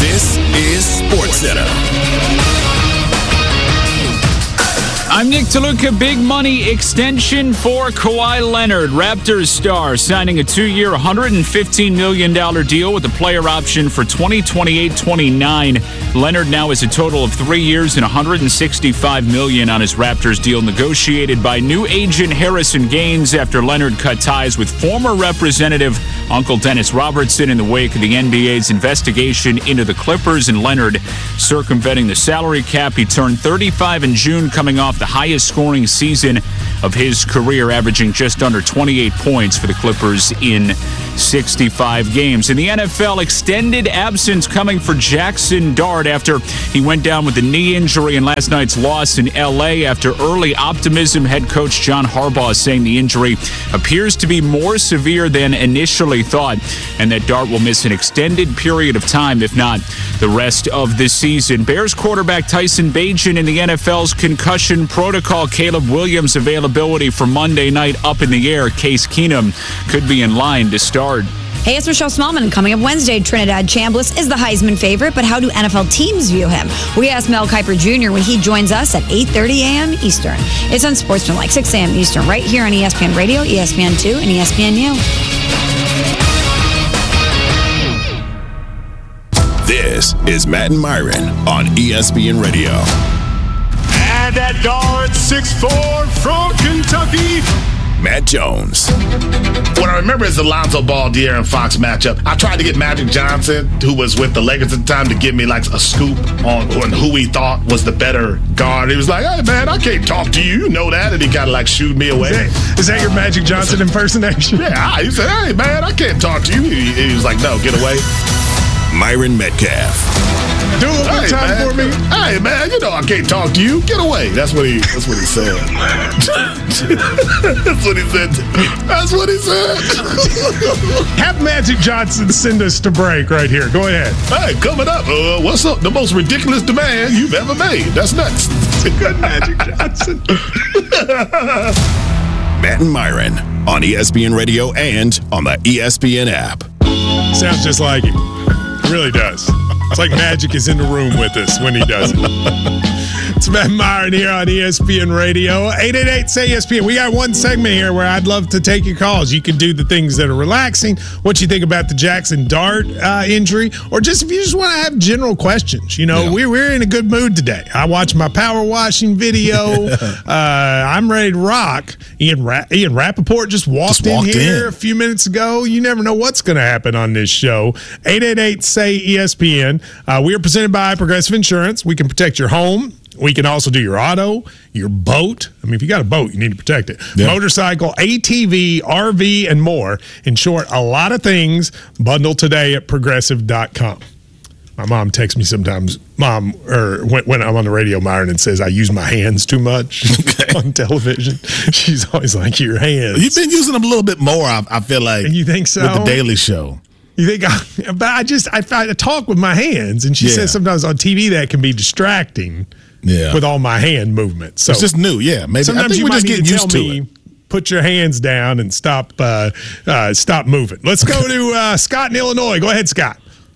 This is SportsCenter. I'm Nick DeLuca. Big money extension for Kawhi Leonard. Raptors star signing a 2-year, $115 million deal with a player option for 2028-29. Leonard now has a total of 3 years and $165 million on his Raptors deal, negotiated by new agent Harrison Gaines after Leonard cut ties with former representative Uncle Dennis Robertson in the wake of the NBA's investigation into the Clippers and Leonard circumventing the salary cap. He turned 35 in June, coming off the highest scoring season of his career, averaging just under 28 points for the Clippers in 65 games. In the NFL, extended absence coming for Jackson Dart after he went down with a knee injury in last night's loss in L.A. After early optimism, head coach John Harbaugh saying the injury appears to be more severe than initially thought, and that Dart will miss an extended period of time, if not the rest of the season. Bears quarterback Tyson Bagent in the NFL's concussion protocol. Caleb Williams' availability for Monday night up in the air. Case Keenum could be in line to start. Hey, it's Rochelle Smallman. Coming up Wednesday, Trinidad Chambliss is the Heisman favorite, but how do NFL teams view him? We asked Mel Kiper Jr. when he joins us at 8:30 a.m. Eastern. It's on SportsCenter, 6 a.m. Eastern, right here on ESPN Radio, ESPN2, and ESPNU. This is Matt and Myron on ESPN Radio. And that guard, 6'4" from Kentucky, Matt Jones. What I remember is the Lonzo Ball, De'Aaron Fox matchup. I tried to get Magic Johnson, who was with the Lakers at the time, to give me like a scoop on who he thought was the better guard. He was like, "Hey man, I can't talk to you. You know that," and he kind of like shooed me away. Is that your Magic Johnson impersonation? Yeah, he said, "Hey man, I can't talk to you." He was like, "No, get away." Myron Metcalf. Do it one time for me. Hey man, you know I can't talk to you. Get away. That's what he said. That's what he said. That's what he said. Have Magic Johnson send us to break right here. Go ahead. Hey, coming up, what's up? The most ridiculous demand you've ever made. That's nuts. Good Magic Johnson. Matt and Myron on ESPN Radio and on the ESPN app. Sounds just like him. Really does. It's like Magic is in the room with us when he does it. It's Matt Myron here on ESPN Radio. 888-SAY-ESPN. We got one segment here where I'd love to take your calls. You can do the things that are relaxing, what you think about the Jackson Dart injury, or just if you just want to have general questions. You know, we're in a good mood today. I watched my power washing video. I'm ready to rock. Ian Rappaport just walked in here a few minutes ago. You never know what's going to happen on this show. 888-SAY-ESPN. We are presented by Progressive Insurance. We can protect your home. We can also do your auto, your boat. I mean, if you got a boat, you need to protect it. Yeah. Motorcycle, ATV, RV, and more. In short, a lot of things. Bundle today at Progressive.com. My mom texts me sometimes, when I'm on the radio, Myron, and says I use my hands too much on television. She's always like, your hands. You've been using them a little bit more, I feel like. And you think so? With The Daily Show. You think I talk with my hands, and she says sometimes on TV that can be distracting. Yeah. With all my hand movements. So it's just new, maybe. Sometimes you might need to tell me, put your hands down and stop moving. Let's go to Scott in Illinois. Go ahead, Scott.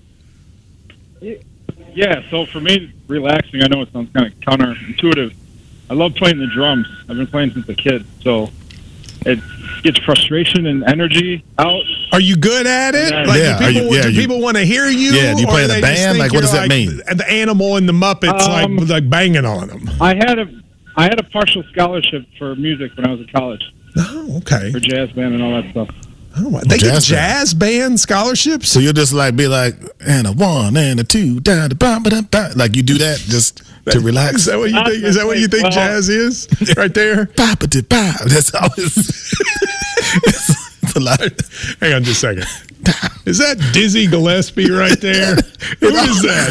Yeah, so for me, relaxing, I know it sounds kind of counterintuitive. I love playing the drums. I've been playing since a kid, so it gets frustration and energy out. Are you good at it? Do people want to hear you? Yeah, do you play in a band? Like, what does that mean? The Animal and the Muppets, like banging on them. I had a partial scholarship for music when I was in college. Oh, okay. For jazz band and all that stuff. Oh, they get jazz band scholarships? So you'll just be like, and a 1 and a 2, da da ba ba da ba. Like you do that just to relax. Is that what you think? Is that what you think jazz is? Right there. Ba ba da ba. That's always. It's a lot. Hang on just a second. Is that Dizzy Gillespie right there? Who is that?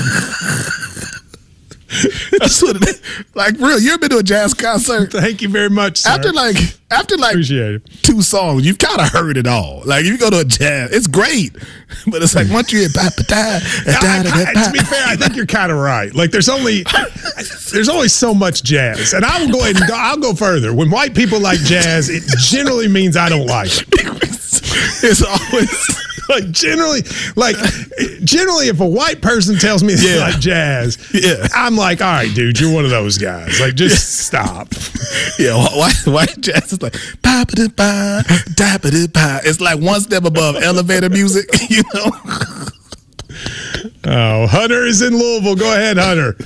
That's what it is. Like, real, you ever been to a jazz concert? Thank you very much, sir. After Appreciate it. 2 songs, you've kind of heard it all. Like, if you go to a jazz, it's great. But it's like, once you hit to be fair, I think you're kind of right. Like, there's only so much jazz. And I'll go further. When white people like jazz, it generally means I don't like it. It's always... Generally, if a white person tells me they like jazz, I'm like, all right, dude, you're one of those guys. Like, just stop. Yeah, white jazz is like ba-ba-da-ba, da-ba-da-ba. It's like one step above elevator music, you know. Oh, Hunter is in Louisville. Go ahead, Hunter.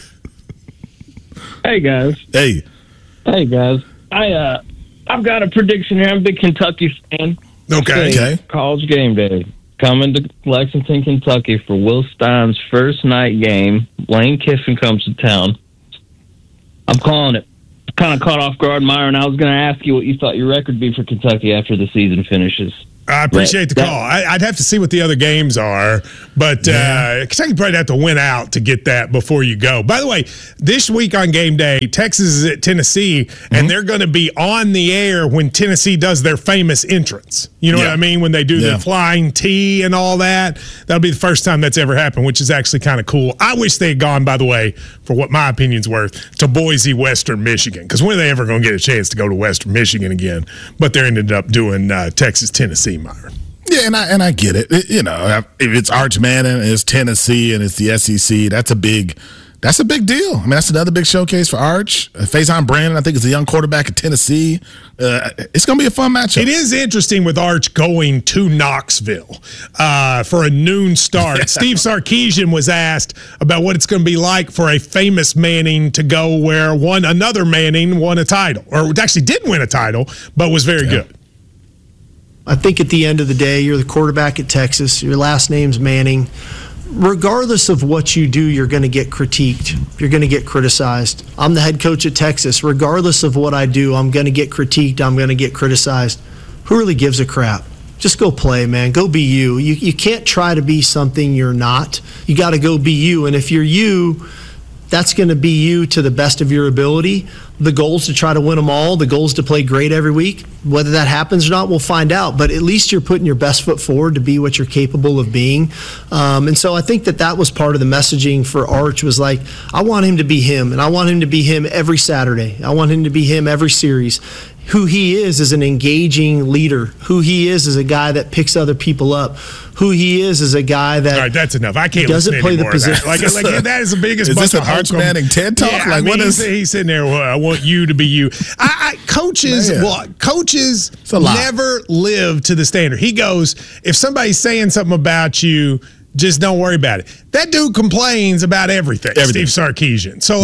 Hey guys. Hey guys. I've got a prediction here. I'm a big Kentucky fan. Okay. College game day. Coming to Lexington, Kentucky for Will Stein's first night game. Lane Kiffin comes to town. I'm calling it. Kind of caught off guard, Myron. I was going to ask you what you thought your record would be for Kentucky after the season finishes. I appreciate the call. I'd have to see what the other games are, but Kentucky probably have to win out to get that before you go. By the way, this week on game day, Texas is at Tennessee, and they're going to be on the air when Tennessee does their famous entrance. You know what I mean? When they do the flying T and all that. That'll be the first time that's ever happened, which is actually kind of cool. I wish they had gone, by the way, for what my opinion's worth, to Boise, Western Michigan, because when are they ever going to get a chance to go to Western Michigan again? But they ended up doing Texas, Tennessee. Myron. Yeah, and I get it. You know, if it's Arch Manning, it's Tennessee, and it's the SEC, that's a big deal. I mean, that's another big showcase for Arch. Faison Brandon, I think, is a young quarterback at Tennessee. It's going to be a fun matchup. It is interesting with Arch going to Knoxville for a noon start. Steve Sarkisian was asked about what it's going to be like for a famous Manning to go where another Manning won a title, or actually didn't win a title, but was very good. I think at the end of the day, you're the quarterback at Texas. Your last name's Manning. Regardless of what you do, you're going to get critiqued. You're going to get criticized. I'm the head coach at Texas. Regardless of what I do, I'm going to get critiqued. I'm going to get criticized. Who really gives a crap? Just go play, man. Go be you. You can't try to be something you're not. You got to go be you. And if you're you, that's going to be you to the best of your ability. The goal is to try to win them all. The goal is to play great every week. Whether that happens or not, we'll find out. But at least you're putting your best foot forward to be what you're capable of being. And so I think that was part of the messaging for Arch was like, I want him to be him, and I want him to be him every Saturday. I want him to be him every series. Who he is an engaging leader. Who he is a guy that picks other people up. Who he is a guy that... All right, that's enough. I can't doesn't listen play the anymore position. Like that is the biggest... Is this an Arch Manning TED Talk? Yeah, like, what is... He's sitting there, I want you to be you. Coaches never live to the standard. He goes, if somebody's saying something about you, just don't worry about it. That dude complains about everything. Steve Sarkisian. So,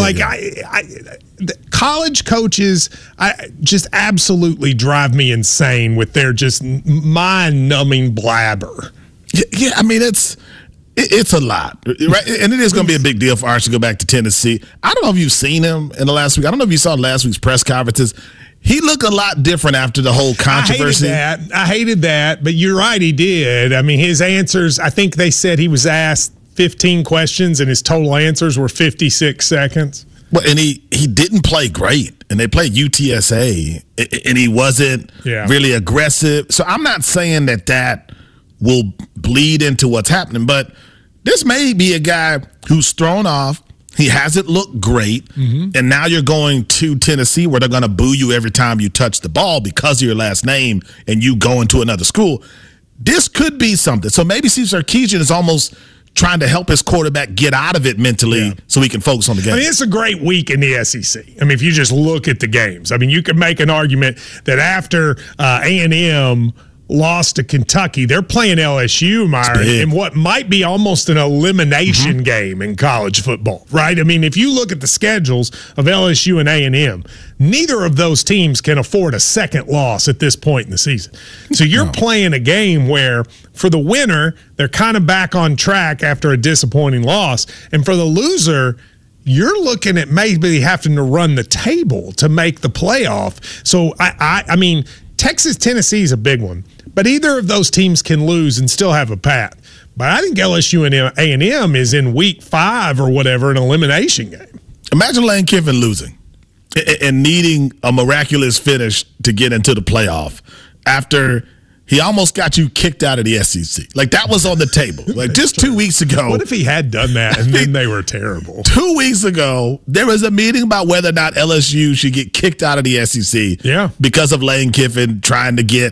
college coaches just absolutely drive me insane with their just mind-numbing blabber. Yeah, I mean, it's a lot, right? And it is going to be a big deal for Arch to go back to Tennessee. I don't know if you've seen him in the last week. I don't know if you saw last week's press conferences. He looked a lot different after the whole controversy. I hated that, but you're right, he did. I mean, his answers, I think they said he was asked 15 questions and his total answers were 56 seconds. Well, and he didn't play great, and they played UTSA, and he wasn't really aggressive. So I'm not saying that will bleed into what's happening, but this may be a guy who's thrown off. He hasn't looked great, and now you're going to Tennessee where they're going to boo you every time you touch the ball because of your last name and you go into another school. This could be something. So maybe Steve Sarkisian is almost trying to help his quarterback get out of it mentally so he can focus on the game. I mean, it's a great week in the SEC. I mean, if you just look at the games, I mean, you could make an argument that after A&M lost to Kentucky, they're playing LSU, Myron, in what might be almost an elimination game in college football, right? I mean, if you look at the schedules of LSU and A&M, neither of those teams can afford a second loss at this point in the season. So you're playing a game where, for the winner, they're kind of back on track after a disappointing loss, and for the loser, you're looking at maybe having to run the table to make the playoff. So, I mean, Texas, Tennessee is a big one, but either of those teams can lose and still have a path. But I think LSU and A&M is in week 5 or whatever, an elimination game. Imagine Lane Kiffin losing and needing a miraculous finish to get into the playoff after he almost got you kicked out of the SEC. Like, that was on the table. Like, just 2 weeks ago. What if he had done that and then they were terrible? 2 weeks ago, there was a meeting about whether or not LSU should get kicked out of the SEC because of Lane Kiffin trying to get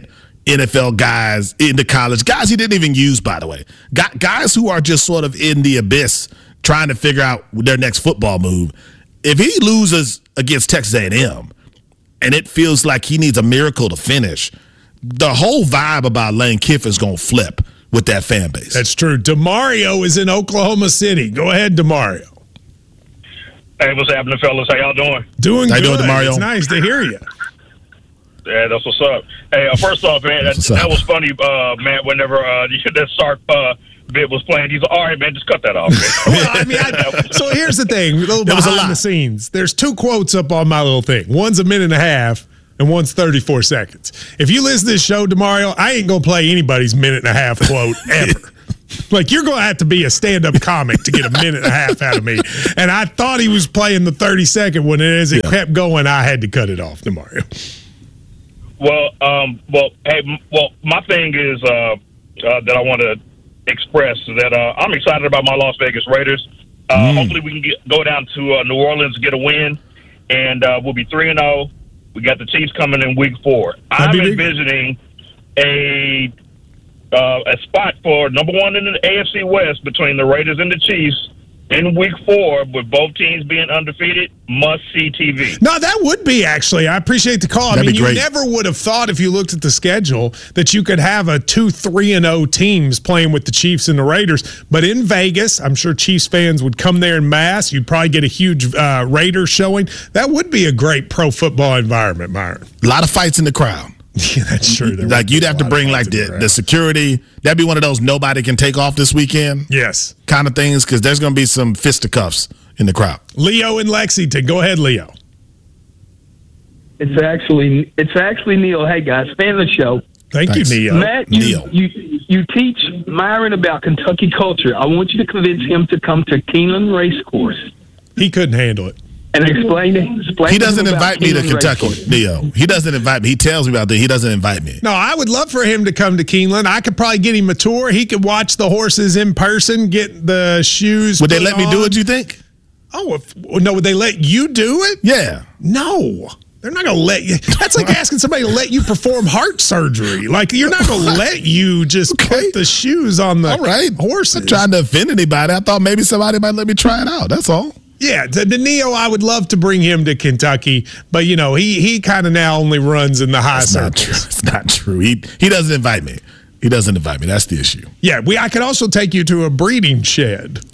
NFL guys into college, guys he didn't even use, by the way, guys who are just sort of in the abyss trying to figure out their next football move. If he loses against Texas A&M and it feels like he needs a miracle to finish, the whole vibe about Lane Kiffin is going to flip with that fan base. That's true. DeMario is in Oklahoma City. Go ahead, DeMario. Hey, what's happening, fellas? How y'all doing? Doing How good. you doing, DeMario? It's nice to hear you. Yeah, that's what's up. Hey, first off, man, that was funny, man, whenever that Sark bit was playing. He's like, all right, man, just cut that off. Well, so here's the thing. A little behind the scenes. There's 2 quotes up on my little thing. One's a minute and a half, and one's 34 seconds. If you listen to this show, DeMario, I ain't going to play anybody's minute and a half quote ever. Like, you're going to have to be a stand-up comic to get a minute and a half out of me. And I thought he was playing the 30-second one, and as it kept going, I had to cut it off, DeMario. Well, my thing is that I want to express that I'm excited about my Las Vegas Raiders. Hopefully we can go down to New Orleans and get a win, and we'll be 3-0. We got the Chiefs coming in week 4. I'm envisioning a spot for number 1 in the AFC West between the Raiders and the Chiefs in week 4, with both teams being undefeated. Must-see TV. No, that would be, actually. I appreciate the call. That'd be great. You never would have thought, if you looked at the schedule, that you could have a 2-3-0 teams playing with the Chiefs and the Raiders. But in Vegas, I'm sure Chiefs fans would come there in mass. You'd probably get a huge Raiders showing. That would be a great pro football environment, Myron. A lot of fights in the crowd. Yeah, that's true. Like, you'd have to bring like the security. That'd be one of those nobody can take off this weekend. Yes. Kind of things, because there's going to be some fisticuffs in the crowd. Leo in Lexington. Go ahead, Leo. It's actually Neil. Hey, guys, fan of the show. Thanks. You, Neil. Matt, you teach Myron about Kentucky culture. I want you to convince him to come to Keeneland Racecourse. He couldn't handle it. And explain he doesn't invite me to Kentucky, Leo. He doesn't invite me. He tells me about that. He doesn't invite me. No, I would love for him to come to Keeneland. I could probably get him a tour. He could watch the horses in person, get the shoes. Would they let me do it, you think? Oh, no, would they let you do it? Yeah. No. They're not going to let you. That's like asking somebody to let you perform heart surgery. Like, you're not going to let you just put the shoes on the horses. I'm not trying to offend anybody. I thought maybe somebody might let me try it out. That's all. Yeah, the Neo, I would love to bring him to Kentucky, but he kind of now only runs in the high circles. It's not true. He doesn't invite me. He doesn't invite me. That's the issue. Yeah, I could also take you to a breeding shed.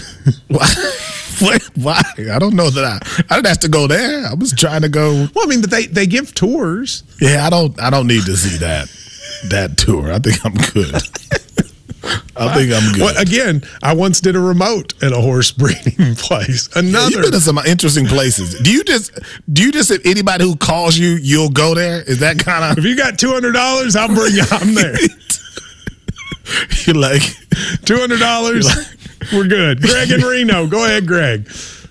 Why? I don't know that I didn't have to go there. I was trying to go. Well, I mean, but they give tours. Yeah, I don't need to see that tour. I think I'm good. I think I'm good. Well, again, I once did a remote at a horse breeding place. You've been to some interesting places. Do you just if anybody who calls you, you'll go there? Is that kind of? If you got $200, I'll bring you. I'm there. You're like $200. We're good. Greg and Reno. Go ahead, Greg.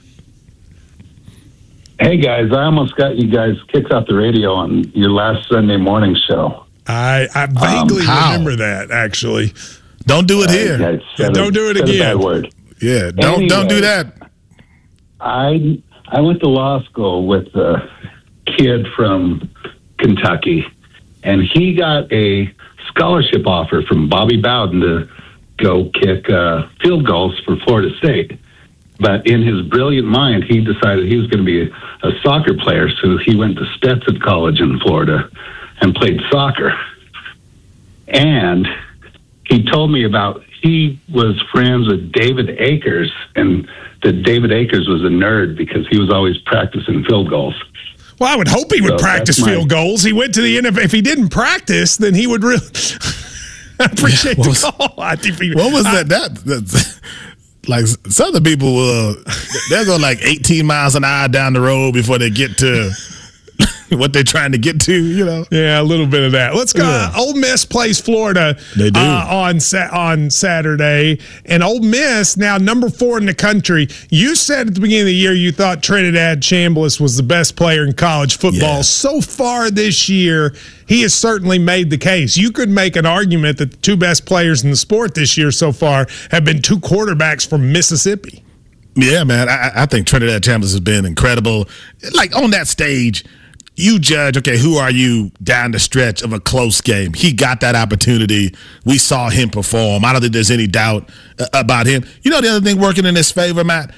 Hey guys, I almost got you guys kicked off the radio on your last Sunday morning show. I vaguely remember that, actually. Don't do it here. Don't do it again. A bad word. Yeah, don't do that. I went to law school with a kid from Kentucky, and he got a scholarship offer from Bobby Bowden to go kick field goals for Florida State. But in his brilliant mind, he decided he was going to be a soccer player, so he went to Stetson College in Florida and played soccer. And he told me he was friends with David Akers, and that David Akers was a nerd because he was always practicing field goals. Well, I would hope he would practice field goals. He went to the NFL. If he didn't practice, then he would really. I appreciate the call. What was that? That's like some of the people they'll go like 18 miles an hour down the road before they get to what they're trying to get to, Yeah, a little bit of that. Let's go. Yeah. Ole Miss plays Florida. They do. On Saturday. And Ole Miss, now number 4 in the country. You said at the beginning of the year you thought Trinidad Chambliss was the best player in college football. Yeah. So far this year, he has certainly made the case. You could make an argument that the 2 best players in the sport this year so far have been 2 quarterbacks from Mississippi. Yeah, man. I think Trinidad Chambliss has been incredible. Like, on that stage, you judge, okay, who are you down the stretch of a close game? He got that opportunity. We saw him perform. I don't think there's any doubt about him. You know the other thing working in his favor, Matt?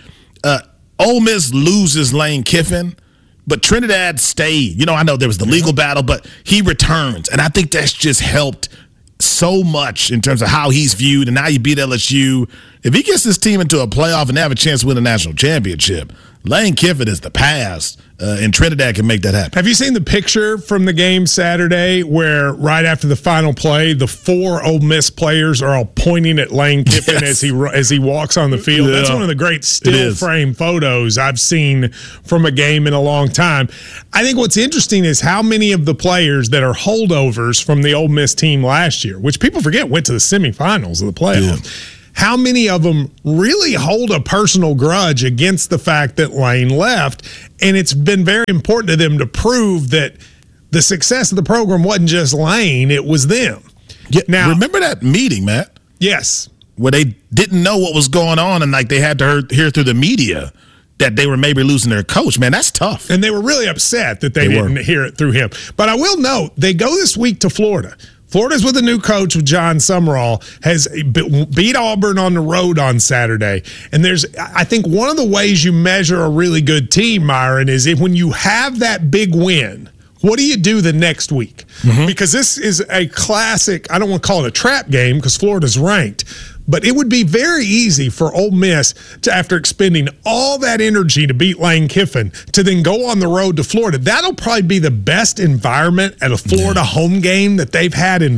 Ole Miss loses Lane Kiffin, but Trinidad stayed. You know, I know there was the legal battle, but he returns. And I think that's just helped so much in terms of how he's viewed. And now you beat LSU. If he gets this team into a playoff and they have a chance to win a national championship, Lane Kiffin is the past, and Trinidad can make that happen. Have you seen the picture from the game Saturday where right after the final play, the 4 Ole Miss players are all pointing at Lane Kiffin as he walks on the field? Yeah. That's one of the great still frame photos I've seen from a game in a long time. I think what's interesting is how many of the players that are holdovers from the Ole Miss team last year, which people forget went to the semifinals of the playoffs, how many of them really hold a personal grudge against the fact that Lane left? And it's been very important to them to prove that the success of the program wasn't just Lane, it was them. Yeah, now, remember that meeting, Matt? Yes. Where they didn't know what was going on and like they had to hear through the media that they were maybe losing their coach. Man, that's tough. And they were really upset that they didn't hear it through him. But I will note, they go this week to Florida. Florida's with a new coach with John Summerall, has beat Auburn on the road on Saturday. And I think one of the ways you measure a really good team, Myron, is when you have that big win, what do you do the next week? Mm-hmm. Because this is a classic, I don't want to call it a trap game because Florida's ranked, but it would be very easy for Ole Miss to, after expending all that energy to beat Lane Kiffin, to then go on the road to Florida. That'll probably be the best environment at a Florida home game that they've had in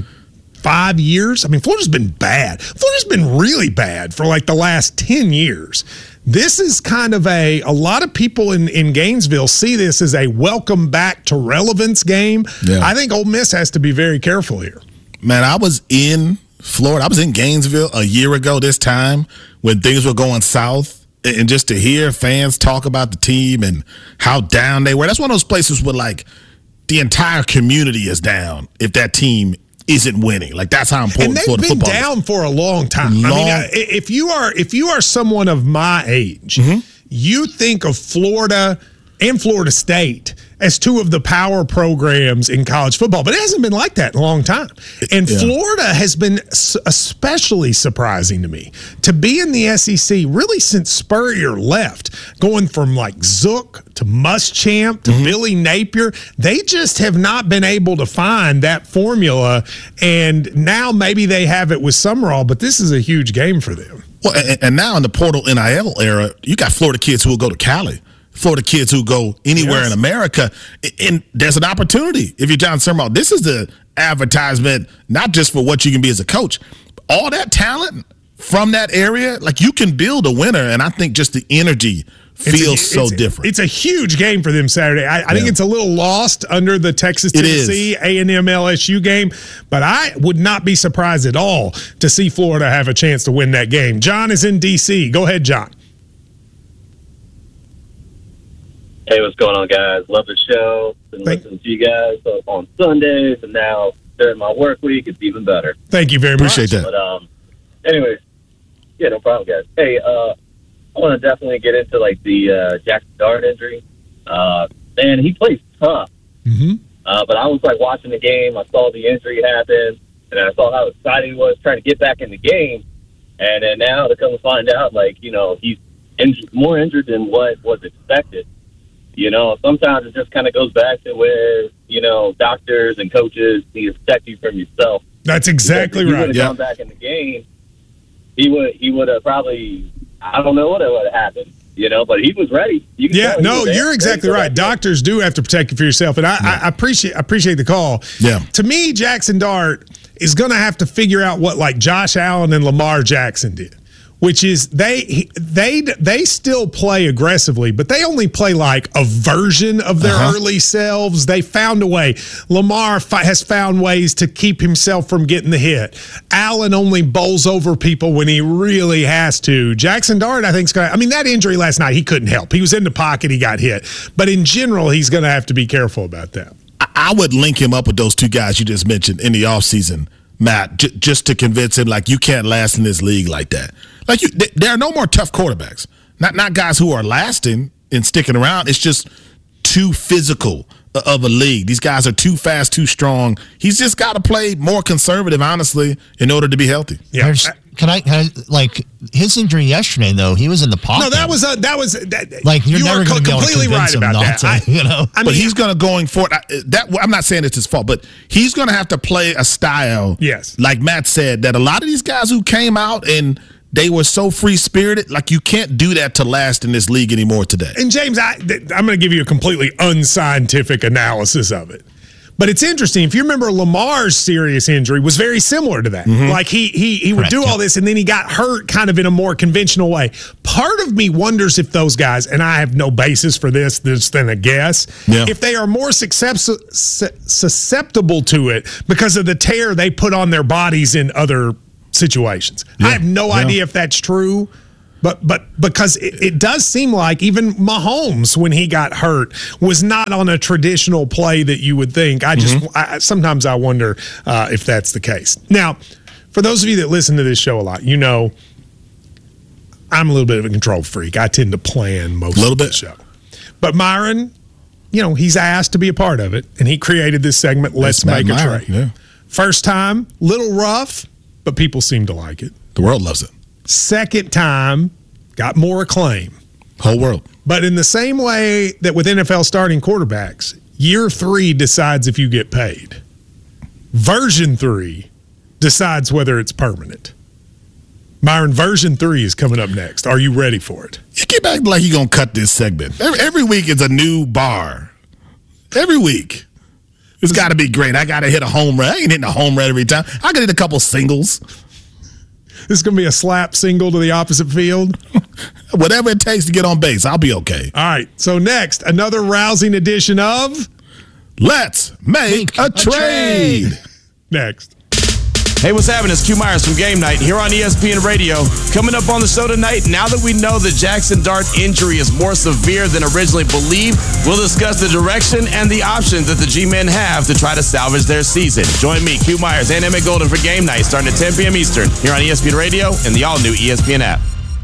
5 years. I mean, Florida's been bad. Florida's been really bad for like the last 10 years. This is kind of a lot of people in Gainesville see this as a welcome back to relevance game. Yeah. I think Ole Miss has to be very careful here. Man, I was in Florida. I was in Gainesville a year ago this time when things were going south, and just to hear fans talk about the team and how down they were. That's one of those places where like the entire community is down if that team isn't winning. Like that's how important Florida football is. They've been down for a long time. I mean, if you are someone of my age, you think of Florida and Florida State as two of the power programs in college football. But it hasn't been like that in a long time. And Florida has been especially surprising to me to be in the SEC really since Spurrier left, going from like Zook to Muschamp to Billy Napier. They just have not been able to find that formula. And now maybe they have it with Summerall, but this is a huge game for them. Well, and now in the portal NIL era, you got Florida kids who will go to Cali. Florida kids who go anywhere in America, and there's an opportunity. If you're John Summerall, this is the advertisement, not just for what you can be as a coach, all that talent from that area, like you can build a winner, and I think just the energy feels so different. It's a huge game for them Saturday. I think it's a little lost under the Texas-Tennessee A&M LSU game, but I would not be surprised at all to see Florida have a chance to win that game. John is in D.C. Go ahead, John. Hey, what's going on, guys? Love the show. Been listening to you guys on Sundays, and now during my work week, it's even better. Thank you very much. Appreciate that. But, anyways, yeah, no problem, guys. Hey, I want to definitely get into, like, the Jackson Dart injury. Man, he plays tough. But I was, like, watching the game. I saw the injury happen, and I saw how excited he was trying to get back in the game. And then now to come to find out, like, you know, he's more injured than what was expected. You know, sometimes it just kind of goes back to where, you know, doctors and coaches need to protect you from yourself. That's exactly right. If he would have gone back in the game, he would have probably, I don't know what would have happened, you know, but he was ready. You're exactly right. Doctors do have to protect you for yourself. And I appreciate the call. Yeah. To me, Jackson Dart is going to have to figure out what like Josh Allen and Lamar Jackson did. Which is they still play aggressively, but they only play like a version of their early selves. They found a way. Lamar has found ways to keep himself from getting the hit. Allen only bowls over people when he really has to. Jackson Dart, I think, is going to – I mean, that injury last night, he couldn't help. He was in the pocket. He got hit. But in general, he's going to have to be careful about that. I would link him up with those two guys you just mentioned in the offseason, Matt, just to convince him, like, you can't last in this league like that. Like there are no more tough quarterbacks. Not guys who are lasting and sticking around. It's just too physical of a league. These guys are too fast, too strong. He's just got to play more conservative, honestly, in order to be healthy. Yeah. Can I like his injury yesterday though? He was in the pocket. No, that was like you're never going to be able to completely right convince him about not that. to. But he's going to going forward. I'm not saying it's his fault, but he's going to have to play a style. Yes, like Matt said, that a lot of these guys who came out and they were so free-spirited, like you can't do that to last in this league anymore today. And James, I'm going to give you a completely unscientific analysis of it. But it's interesting. If you remember, Lamar's serious injury was very similar to that. Mm-hmm. Like he would do all this, and then he got hurt kind of in a more conventional way. Part of me wonders if those guys, and I have no basis for this than a guess, if they are more susceptible to it because of the tear they put on their bodies in other situations. I have no idea if that's true. But because it does seem like even Mahomes, when he got hurt, was not on a traditional play that you would think. Sometimes I wonder if that's the case. Now, for those of you that listen to this show a lot, you know I'm a little bit of a control freak. I tend to plan most of the show. But Myron, he's asked to be a part of it, and he created this segment, Let's Make a Trade. Yeah. First time, little rough, but people seem to like it. The world loves it. Second time, got more acclaim. Whole world. But in the same way that with NFL starting quarterbacks, year 3 decides if you get paid. Version 3 decides whether it's permanent. Myron, version 3 is coming up next. Are you ready for it? You keep acting like you're going to cut this segment. Every week is a new bar. Every week. It's got to be great. I got to hit a home run. I ain't hitting a home run every time. I can hit a couple singles. This is going to be a slap single to the opposite field. Whatever it takes to get on base, I'll be okay. All right. So next, another rousing edition of Let's Make a Trade. Next. Hey, what's happening? It's Q Myers from Game Night here on ESPN Radio. Coming up on the show tonight, now that we know the Jackson Dart injury is more severe than originally believed, we'll discuss the direction and the options that the G-Men have to try to salvage their season. Join me, Q Myers, and Emmett Golden for Game Night starting at 10 p.m. Eastern here on ESPN Radio and the all-new ESPN app.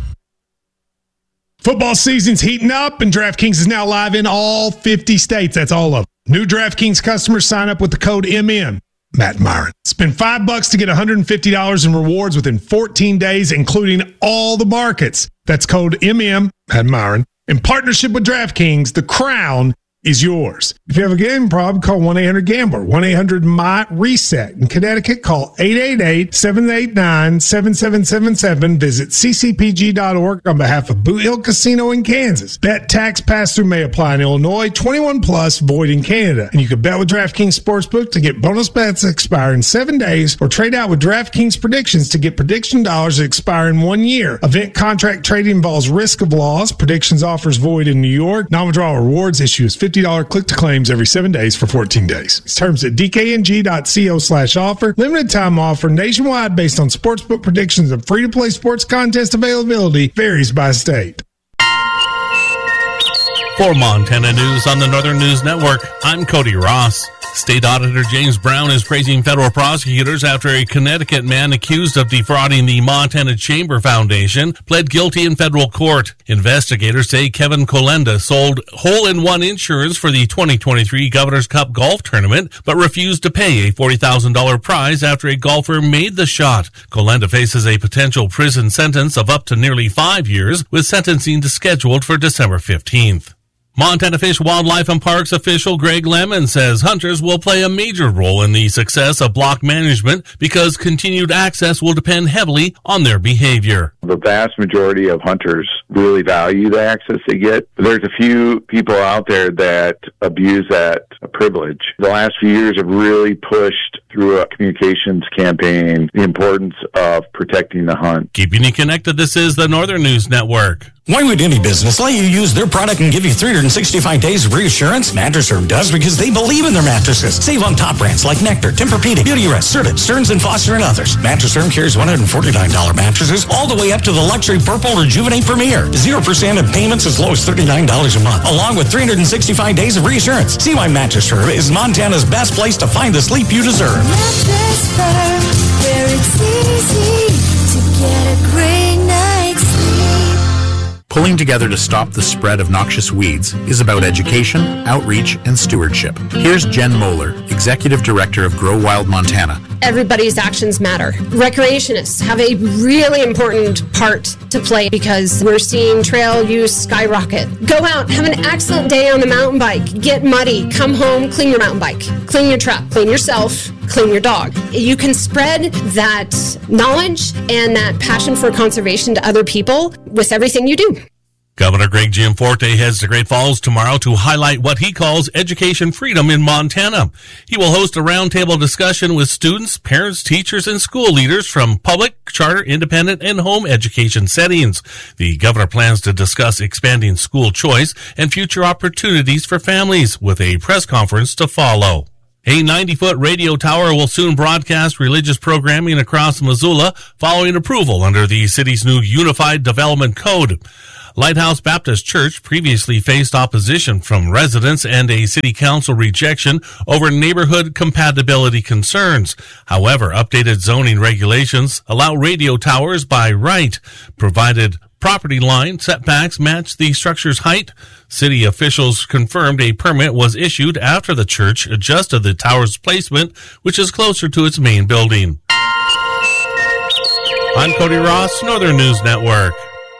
Football season's heating up, and DraftKings is now live in all 50 states. That's all of them. New DraftKings customers sign up with the code MM. Matt Myron. Spend $5 to get $150 in rewards within 14 days, including all the markets. That's code MM, Matt Myron. In partnership with DraftKings, the crown is yours. If you have a gambling problem, call 1-800-GAMBLER, 1-800-MY-RESET. In Connecticut, call 888-789-7777. Visit ccpg.org on behalf of Boot Hill Casino in Kansas. Bet tax pass-through may apply in Illinois, 21 plus, void in Canada. And you can bet with DraftKings Sportsbook to get bonus bets that expire in 7 days, or trade out with DraftKings Predictions to get prediction dollars that expire in 1 year. Event contract trading involves risk of loss. Predictions offers void in New York. Non-withdrawal rewards issue is $50 click-to-claims every 7 days for 14 days. Terms at dkng.co/offer. Limited time offer nationwide based on sportsbook predictions and free-to-play sports contest availability varies by state. For Montana News on the Northern News Network, I'm Cody Ross. State Auditor James Brown is praising federal prosecutors after a Connecticut man accused of defrauding the Montana Chamber Foundation pled guilty in federal court. Investigators say Kevin Kolenda sold hole-in-one insurance for the 2023 Governor's Cup golf tournament, but refused to pay a $40,000 prize after a golfer made the shot. Kolenda faces a potential prison sentence of up to nearly 5 years, with sentencing scheduled for December 15th. Montana Fish, Wildlife and Parks official Greg Lemon says hunters will play a major role in the success of block management because continued access will depend heavily on their behavior. The vast majority of hunters really value the access they get. There's a few people out there that abuse that privilege. The last few years have really pushed through a communications campaign the importance of protecting the hunt. Keeping you connected, this is the Northern News Network. Why would any business let you use their product and give you 365 days of reassurance? Mattress Firm does because they believe in their mattresses. Save on top brands like Nectar, Tempur-Pedic, Beautyrest, Serta, Stearns & Foster, and others. Mattress Firm carries $149 mattresses all the way up to the luxury Purple Rejuvenate Premier. 0% in payments as low as $39 a month, along with 365 days of reassurance. See why Mattress Firm is Montana's best place to find the sleep you deserve. Mattress Firm, where it's easy to get a great night's sleep. Pulling together to stop the spread of noxious weeds is about education, outreach, and stewardship. Here's Jen Moeller, Executive Director of Grow Wild Montana. Everybody's actions matter. Recreationists have a really important part to play because we're seeing trail use skyrocket. Go out, have an excellent day on the mountain bike, get muddy, come home, clean your mountain bike, clean your truck, clean yourself, clean your dog. You can spread that knowledge and that passion for conservation to other people with everything you do. Governor Greg Gianforte heads to Great Falls tomorrow to highlight what he calls education freedom in Montana. He will host a roundtable discussion with students, parents, teachers, and school leaders from public, charter, independent, and home education settings. The governor plans to discuss expanding school choice and future opportunities for families, with a press conference to follow. A 90-foot radio tower will soon broadcast religious programming across Missoula following approval under the city's new Unified Development Code. Lighthouse Baptist Church previously faced opposition from residents and a city council rejection over neighborhood compatibility concerns. However, updated zoning regulations allow radio towers by right, provided property line setbacks match the structure's height. City officials confirmed a permit was issued after the church adjusted the tower's placement, which is closer to its main building. I'm Cody Ross, Northern News Network.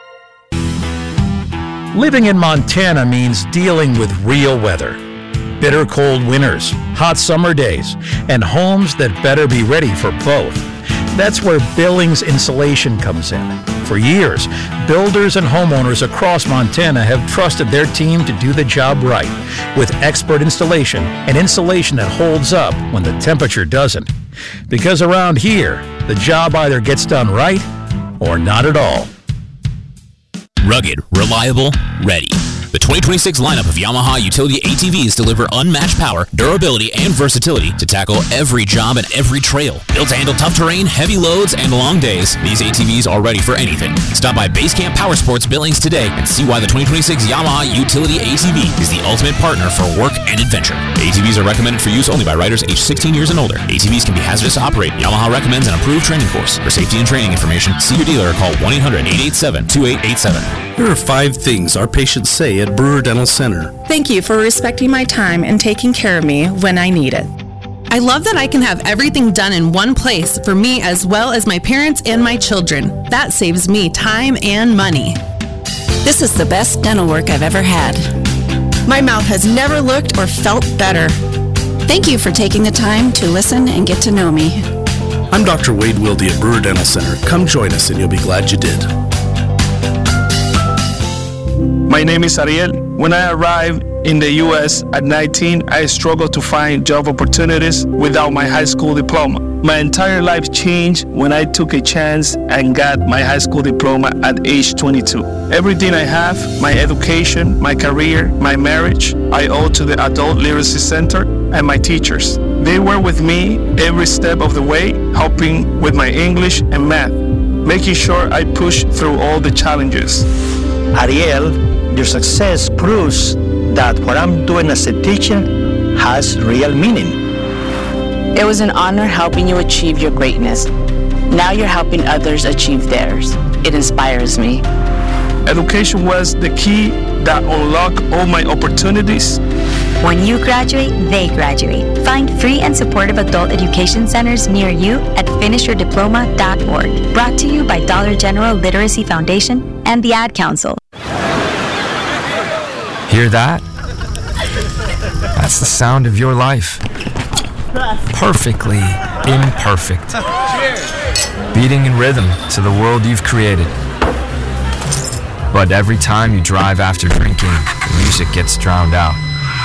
Living in Montana means dealing with real weather. Bitter cold winters, hot summer days, and homes that better be ready for both. That's where Billings Insulation comes in. For years, builders and homeowners across Montana have trusted their team to do the job right, with expert installation and insulation that holds up when the temperature doesn't. Because around here, the job either gets done right or not at all. Rugged, reliable, ready. The 2026 lineup of Yamaha utility ATVs deliver unmatched power, durability, and versatility to tackle every job and every trail. Built to handle tough terrain, heavy loads, and long days, these ATVs are ready for anything. Stop by Basecamp Power Sports Billings today and see why the 2026 Yamaha utility ATV is the ultimate partner for work and adventure. ATVs are recommended for use only by riders aged 16 years and older. ATVs can be hazardous to operate. Yamaha recommends an approved training course. For safety and training information, see your dealer or call 1-800-887-2887. Here are 5 things our patients say at Brewer Dental Center. Thank you for respecting my time and taking care of me when I need it. I love that I can have everything done in one place for me as well as my parents and my children. That saves me time and money. This is the best dental work I've ever had. My mouth has never looked or felt better. Thank you for taking the time to listen and get to know me. I'm Dr. Wade Wilde at Brewer Dental Center. Come join us and you'll be glad you did. My name is Ariel. When I arrived in the U.S. at 19, I struggled to find job opportunities without my high school diploma. My entire life changed when I took a chance and got my high school diploma at age 22. Everything I have, my education, my career, my marriage, I owe to the Adult Literacy Center and my teachers. They were with me every step of the way, helping with my English and math, making sure I pushed through all the challenges. Ariel, your success proves that what I'm doing as a teacher has real meaning. It was an honor helping you achieve your greatness. Now you're helping others achieve theirs. It inspires me. Education was the key that unlocked all my opportunities. When you graduate, they graduate. Find free and supportive adult education centers near you at finishyourdiploma.org. Brought to you by Dollar General Literacy Foundation and the Ad Council. Hear that? That's the sound of your life. Perfectly imperfect. Beating in rhythm to the world you've created. But every time you drive after drinking, the music gets drowned out.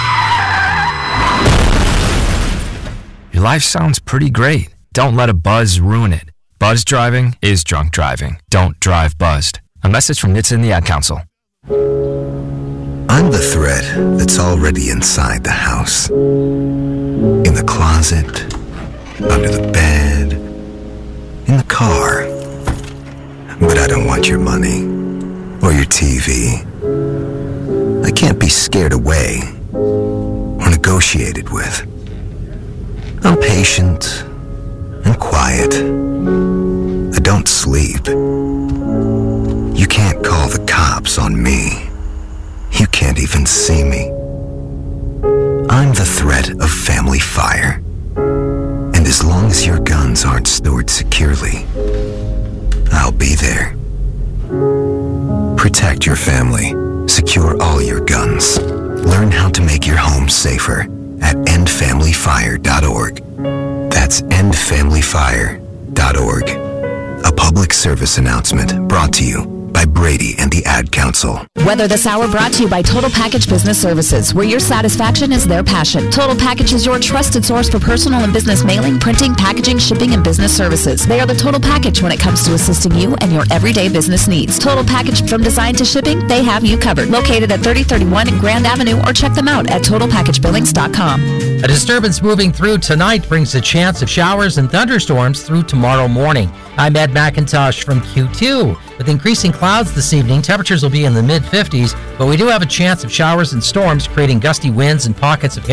Your life sounds pretty great. Don't let a buzz ruin it. Buzz driving is drunk driving. Don't drive buzzed. A message from NHTSA and the Ad Council. I'm the thread that's already inside the house. In the closet, under the bed, in the car. But I don't want your money or your TV. I can't be scared away or negotiated with. I'm patient and quiet. I don't sleep. You can't call the cops on me. You can't even see me. I'm the threat of family fire. And as long as your guns aren't stored securely, I'll be there. Protect your family. Secure all your guns. Learn how to make your home safer at endfamilyfire.org. That's endfamilyfire.org. A public service announcement brought to you by Brady and the Ad Council. Weather This Hour brought to you by Total Package Business Services, where your satisfaction is their passion. Total Package is your trusted source for personal and business mailing, printing, packaging, shipping, and business services. They are the Total Package when it comes to assisting you and your everyday business needs. Total Package from design to shipping, they have you covered. Located at 3031 Grand Avenue, or check them out at TotalPackageBillings.com. A disturbance moving through tonight brings a chance of showers and thunderstorms through tomorrow morning. I'm Ed McIntosh from Q2. With increasing clouds this evening, temperatures will be in the mid-50s, but we do have a chance of showers and storms, creating gusty winds and pockets of